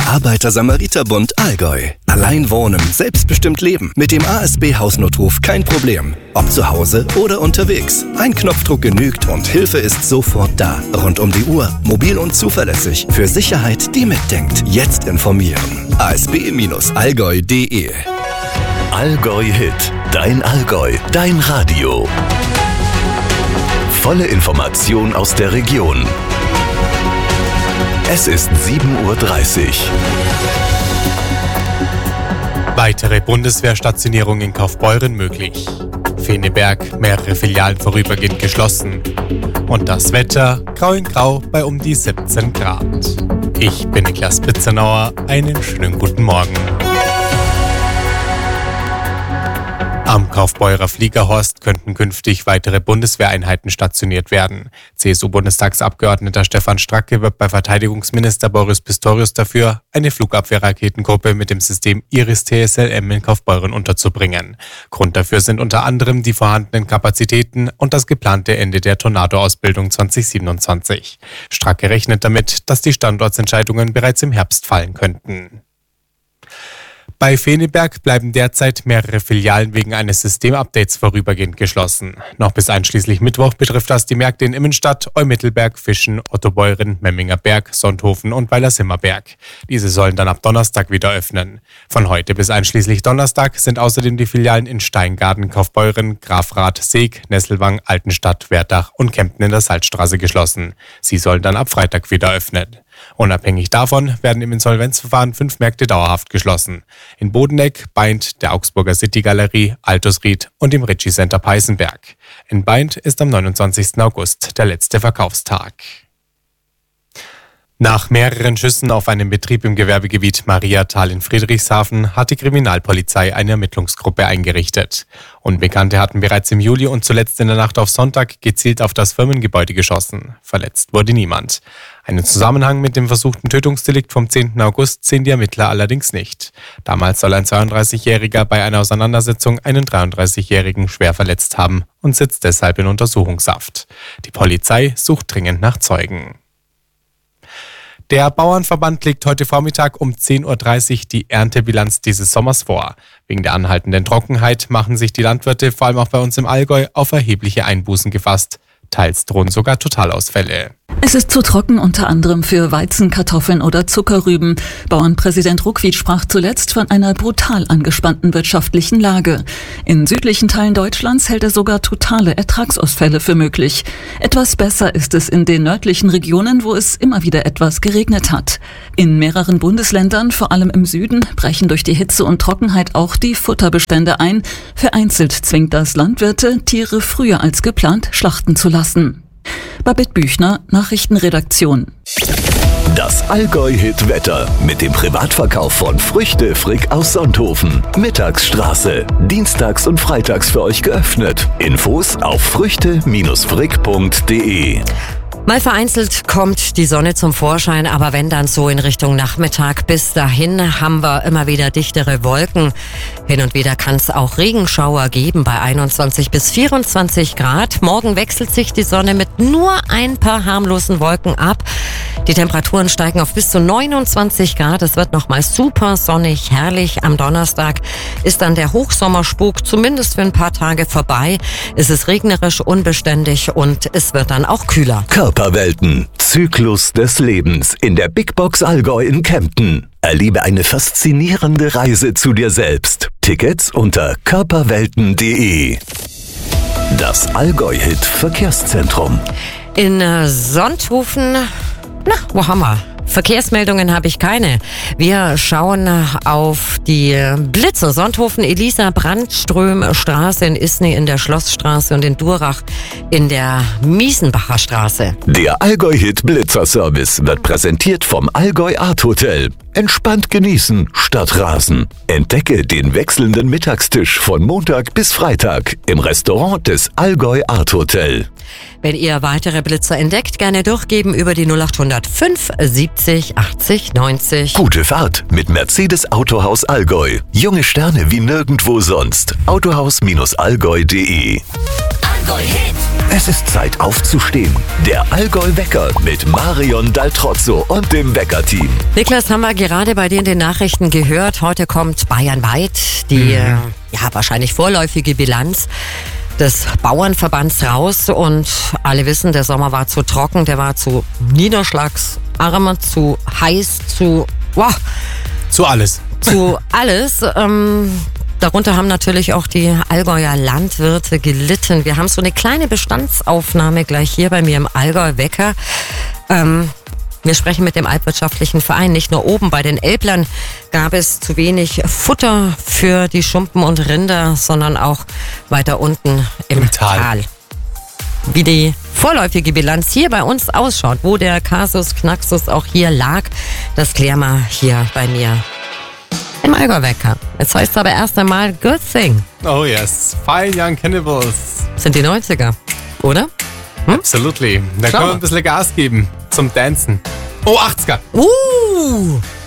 Arbeiter-Samariter-Bund Allgäu. Allein wohnen, selbstbestimmt leben. Mit dem ASB-Hausnotruf kein Problem. Ob zu Hause oder unterwegs. Ein Knopfdruck genügt und Hilfe ist sofort da. Rund um die Uhr, mobil und zuverlässig. Für Sicherheit, die mitdenkt. Jetzt informieren. asb-allgäu.de. Allgäu Hit. Dein Allgäu. Dein Radio. Volle Information aus der Region. Es ist 7:30 Uhr. Weitere Bundeswehrstationierung in Kaufbeuren möglich. Feneberg, mehrere Filialen vorübergehend geschlossen. Und das Wetter grau in grau bei um die 17 Grad. Ich bin Niklas Pitzenauer. Einen schönen guten Morgen. Am Kaufbeurer Fliegerhorst könnten künftig weitere Bundeswehreinheiten stationiert werden. CSU-Bundestagsabgeordneter Stefan Stracke wirbt bei Verteidigungsminister Boris Pistorius dafür, eine Flugabwehrraketengruppe mit dem System Iris-TSLM in Kaufbeuren unterzubringen. Grund dafür sind unter anderem die vorhandenen Kapazitäten und das geplante Ende der Tornado-Ausbildung 2027. Stracke rechnet damit, dass die Standortsentscheidungen bereits im Herbst fallen könnten. Bei Feneberg bleiben derzeit mehrere Filialen wegen eines Systemupdates vorübergehend geschlossen. Noch bis einschließlich Mittwoch betrifft das die Märkte in Immenstadt, Eumittelberg, Fischen, Ottobeuren, Memminger Berg, Sonthofen und Weilersimmerberg. Diese sollen dann ab Donnerstag wieder öffnen. Von heute bis einschließlich Donnerstag sind außerdem die Filialen in Steingaden, Kaufbeuren, Grafrath, Seeg, Nesselwang, Altenstadt, Werdach und Kempten in der Salzstraße geschlossen. Sie sollen dann ab Freitag wieder öffnen. Unabhängig davon werden im Insolvenzverfahren 5 Märkte dauerhaft geschlossen. In Bodeneck, Baindt, der Augsburger City Galerie, Altusried und im Ritchie Center Peißenberg. In Baindt ist am 29. August der letzte Verkaufstag. Nach mehreren Schüssen auf einen Betrieb im Gewerbegebiet Mariatal in Friedrichshafen hat die Kriminalpolizei eine Ermittlungsgruppe eingerichtet. Unbekannte hatten bereits im Juli und zuletzt in der Nacht auf Sonntag gezielt auf das Firmengebäude geschossen. Verletzt wurde niemand. Einen Zusammenhang mit dem versuchten Tötungsdelikt vom 10. August sehen die Ermittler allerdings nicht. Damals soll ein 32-Jähriger bei einer Auseinandersetzung einen 33-Jährigen schwer verletzt haben und sitzt deshalb in Untersuchungshaft. Die Polizei sucht dringend nach Zeugen. Der Bauernverband legt heute Vormittag um 10:30 Uhr die Erntebilanz dieses Sommers vor. Wegen der anhaltenden Trockenheit machen sich die Landwirte, vor allem auch bei uns im Allgäu, auf erhebliche Einbußen gefasst. Teils drohen sogar Totalausfälle. Es ist zu trocken, unter anderem für Weizen, Kartoffeln oder Zuckerrüben. Bauernpräsident Ruckwied sprach zuletzt von einer brutal angespannten wirtschaftlichen Lage. In südlichen Teilen Deutschlands hält er sogar totale Ertragsausfälle für möglich. Etwas besser ist es in den nördlichen Regionen, wo es immer wieder etwas geregnet hat. In mehreren Bundesländern, vor allem im Süden, brechen durch die Hitze und Trockenheit auch die Futterbestände ein. Vereinzelt zwingt das Landwirte, Tiere früher als geplant schlachten zu lassen. Babette Büchner, Nachrichtenredaktion. Das Allgäu-Hit-Wetter mit dem Privatverkauf von Früchte Frick aus Sonthofen. Mittagsstraße. Dienstags und freitags für euch geöffnet. Infos auf früchte-frick.de. Mal vereinzelt kommt die Sonne zum Vorschein, aber wenn dann so in Richtung Nachmittag, bis dahin haben wir immer wieder dichtere Wolken. Hin und wieder kann es auch Regenschauer geben bei 21 bis 24 Grad. Morgen wechselt sich die Sonne mit nur ein paar harmlosen Wolken ab. Die Temperaturen steigen auf bis zu 29 Grad. Es wird nochmal super sonnig, herrlich. Am Donnerstag ist dann der Hochsommerspuk zumindest für ein paar Tage vorbei. Es ist regnerisch, unbeständig und es wird dann auch kühler. Körperwelten. Zyklus des Lebens in der Big Box Allgäu in Kempten. Erlebe eine faszinierende Reise zu dir selbst. Tickets unter körperwelten.de. Das Allgäu-Hit Verkehrszentrum. In Sonthofen, wo haben wir? Verkehrsmeldungen habe ich keine. Wir schauen auf die Blitzer. Sonthofen, Elisa-Brandström-Straße in Isny in der Schlossstraße und in Durach in der Miesenbacher Straße. Der Allgäu-Hit Blitzer-Service wird präsentiert vom Allgäu Art Hotel. Entspannt genießen statt rasen. Entdecke den wechselnden Mittagstisch von Montag bis Freitag im Restaurant des Allgäu Art Hotel. Wenn ihr weitere Blitzer entdeckt, gerne durchgeben über die 0800 570 80 90. Gute Fahrt mit Mercedes Autohaus Allgäu. Junge Sterne wie nirgendwo sonst. Autohaus-allgäu.de. Allgäu-Hit. Es ist Zeit aufzustehen. Der Allgäu-Wecker mit Marion Daltrozzo und dem Wecker-Team. Niklas, haben wir gerade bei dir in den Nachrichten gehört. Heute kommt bayernweit die wahrscheinlich vorläufige Bilanz des Bauernverbands raus. Und alle wissen, der Sommer war zu trocken, der war zu niederschlagsarm, zu heiß, zu alles. Zu alles. Darunter haben natürlich auch die Allgäuer Landwirte gelitten. Wir haben so eine kleine Bestandsaufnahme gleich hier bei mir im Allgäu-Wecker. Wir sprechen mit dem Alpwirtschaftlichen Verein. Nicht nur oben bei den Elblern gab es zu wenig Futter für die Schumpen und Rinder, sondern auch weiter unten im Tal. Wie die vorläufige Bilanz hier bei uns ausschaut, wo der Kasus Knaxus auch hier lag, das klären wir hier bei mir im Allgäu-Wecker. Jetzt heißt es aber erst einmal Good Thing. Oh yes, Fine Young Cannibals. Sind die 90er, oder? Absolutely. Da können wir ein bisschen Gas geben zum Dancen. Oh, 80er.